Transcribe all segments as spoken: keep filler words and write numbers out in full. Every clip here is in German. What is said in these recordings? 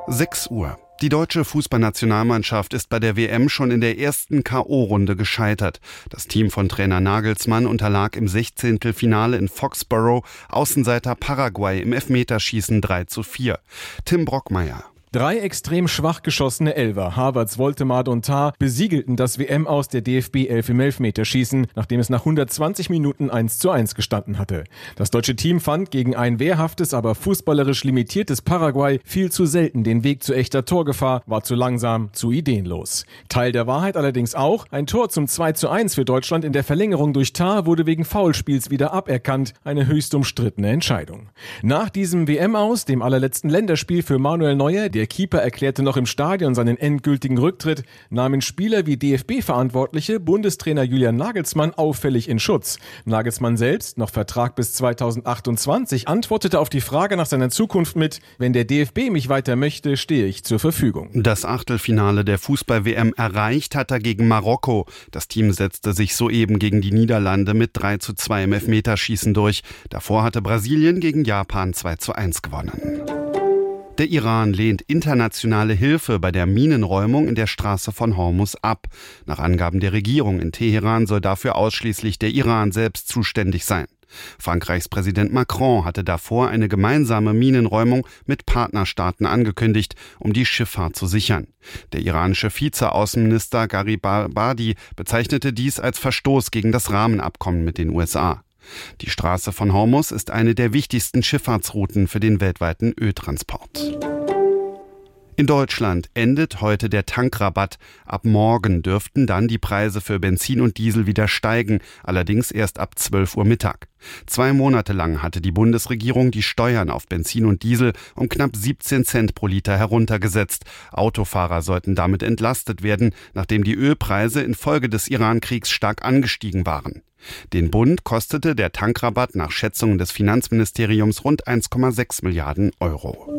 sechs Uhr. Die deutsche Fußballnationalmannschaft ist bei der W M schon in der ersten K O-Runde gescheitert. Das Team von Trainer Nagelsmann unterlag im Sechzehntelfinale in Foxborough Außenseiter Paraguay im Elfmeterschießen drei zu vier. Tim Brockmeier. Drei extrem schwach geschossene Elfer, Havertz, Woltemade und Tah, besiegelten das W M-Aus der D F B elf im Elfmeterschießen, nachdem es nach hundertzwanzig Minuten eins zu eins gestanden hatte. Das deutsche Team fand gegen ein wehrhaftes, aber fußballerisch limitiertes Paraguay viel zu selten den Weg zu echter Torgefahr, war zu langsam, zu ideenlos. Teil der Wahrheit allerdings auch, ein Tor zum zwei zu eins für Deutschland in der Verlängerung durch Tah wurde wegen Foulspiels wieder aberkannt, eine höchst umstrittene Entscheidung. Nach diesem W M-Aus, dem allerletzten Länderspiel für Manuel Neuer, der Keeper erklärte noch im Stadion seinen endgültigen Rücktritt, nahmen Spieler wie D F B-Verantwortliche Bundestrainer Julian Nagelsmann auffällig in Schutz. Nagelsmann selbst, noch Vertrag bis zweitausendachtundzwanzig, antwortete auf die Frage nach seiner Zukunft mit: Wenn der D F B mich weiter möchte, stehe ich zur Verfügung. Das Achtelfinale der Fußball-W M erreicht hat er gegen Marokko. Das Team setzte sich soeben gegen die Niederlande mit drei zu zwei im Elfmeterschießen durch. Davor hatte Brasilien gegen Japan zwei zu eins gewonnen. Der Iran lehnt internationale Hilfe bei der Minenräumung in der Straße von Hormuz ab. Nach Angaben der Regierung in Teheran soll dafür ausschließlich der Iran selbst zuständig sein. Frankreichs Präsident Macron hatte davor eine gemeinsame Minenräumung mit Partnerstaaten angekündigt, um die Schifffahrt zu sichern. Der iranische Vize-Außenminister Gharib Abadi bezeichnete dies als Verstoß gegen das Rahmenabkommen mit den U S A. Die Straße von Hormuz ist eine der wichtigsten Schifffahrtsrouten für den weltweiten Öltransport. In Deutschland endet heute der Tankrabatt. Ab morgen dürften dann die Preise für Benzin und Diesel wieder steigen, allerdings erst ab zwölf Uhr Mittag. Zwei Monate lang hatte die Bundesregierung die Steuern auf Benzin und Diesel um knapp siebzehn Cent pro Liter heruntergesetzt. Autofahrer sollten damit entlastet werden, nachdem die Ölpreise infolge des Iran-Kriegs stark angestiegen waren. Den Bund kostete der Tankrabatt nach Schätzungen des Finanzministeriums rund eins Komma sechs Milliarden Euro.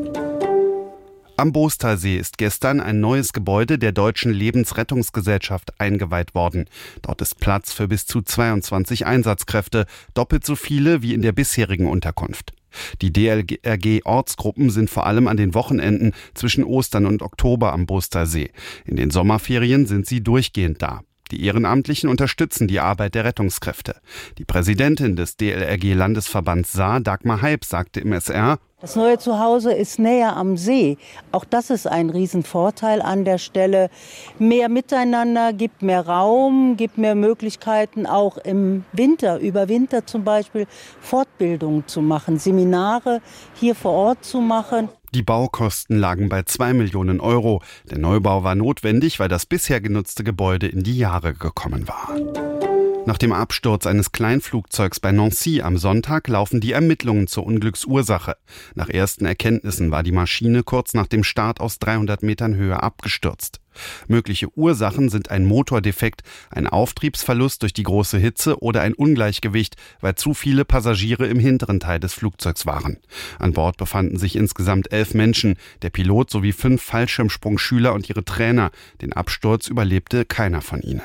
Am Boostalsee ist gestern ein neues Gebäude der Deutschen Lebensrettungsgesellschaft eingeweiht worden. Dort ist Platz für bis zu zweiundzwanzig Einsatzkräfte, doppelt so viele wie in der bisherigen Unterkunft. Die D L R G-Ortsgruppen sind vor allem an den Wochenenden zwischen Ostern und Oktober am Boostalsee. In den Sommerferien sind sie durchgehend da. Die Ehrenamtlichen unterstützen die Arbeit der Rettungskräfte. Die Präsidentin des D L R G-Landesverbands Saar, Dagmar Heib, sagte im S R: Das neue Zuhause ist näher am See. Auch das ist ein Riesenvorteil an der Stelle. Mehr Miteinander, gibt mehr Raum, gibt mehr Möglichkeiten, auch im Winter, über Winter zum Beispiel, Fortbildungen zu machen, Seminare hier vor Ort zu machen. Die Baukosten lagen bei zwei Millionen Euro. Der Neubau war notwendig, weil das bisher genutzte Gebäude in die Jahre gekommen war. Nach dem Absturz eines Kleinflugzeugs bei Nancy am Sonntag laufen die Ermittlungen zur Unglücksursache. Nach ersten Erkenntnissen war die Maschine kurz nach dem Start aus dreihundert Metern Höhe abgestürzt. Mögliche Ursachen sind ein Motordefekt, ein Auftriebsverlust durch die große Hitze oder ein Ungleichgewicht, weil zu viele Passagiere im hinteren Teil des Flugzeugs waren. An Bord befanden sich insgesamt elf Menschen, der Pilot sowie fünf Fallschirmsprungschüler und ihre Trainer. Den Absturz überlebte keiner von ihnen.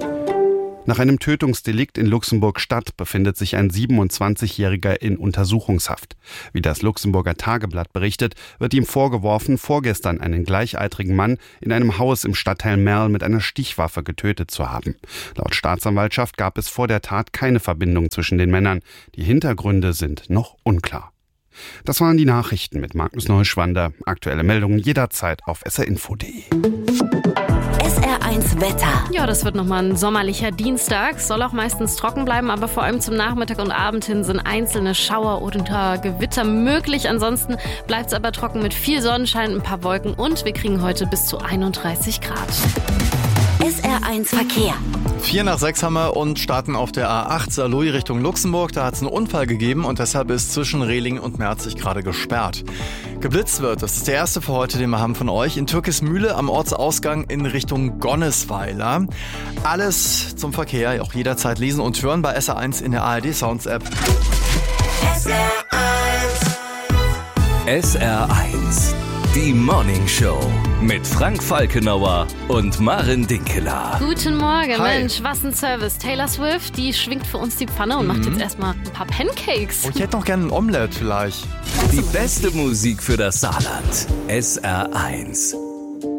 Nach einem Tötungsdelikt in Luxemburg-Stadt befindet sich ein siebenundzwanzigjähriger in Untersuchungshaft. Wie das Luxemburger Tageblatt berichtet, wird ihm vorgeworfen, vorgestern einen gleichaltrigen Mann in einem Haus im Stadtteil Merl mit einer Stichwaffe getötet zu haben. Laut Staatsanwaltschaft gab es vor der Tat keine Verbindung zwischen den Männern. Die Hintergründe sind noch unklar. Das waren die Nachrichten mit Magnus Neuschwander. Aktuelle Meldungen jederzeit auf s r info punkt d e. S R eins Wetter. Ja, das wird nochmal ein sommerlicher Dienstag. Soll auch meistens trocken bleiben, aber vor allem zum Nachmittag und Abend hin sind einzelne Schauer oder Gewitter möglich. Ansonsten bleibt es aber trocken mit viel Sonnenschein, ein paar Wolken und wir kriegen heute bis zu einunddreißig Grad. S R eins Verkehr. Vier nach sechs haben wir und starten auf der A acht Saarlouis Richtung Luxemburg. Da hat es einen Unfall gegeben und deshalb ist zwischen Rehling und Merzig gerade gesperrt. Geblitzt wird, das ist der erste für heute, den wir haben von euch, in Türkismühle am Ortsausgang in Richtung Gonnesweiler. Alles zum Verkehr, auch jederzeit lesen und hören bei S R eins in der A R D Sounds App. S R eins. S R eins. Die Morning Show mit Frank Falkenauer und Maren Dinkeler. Guten Morgen, Hi. Mensch, was ein Service. Taylor Swift, die schwingt für uns die Pfanne und Mhm. macht jetzt erstmal ein paar Pancakes. Oh, ich hätte noch gerne ein Omelette vielleicht. Die beste Musik für das Saarland. S R eins.